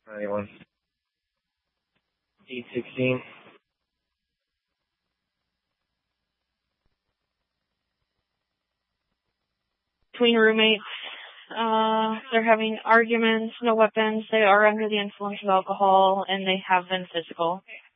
91. 816. Between roommates, they're having arguments, no weapons, they are under the influence of alcohol, and they have been physical.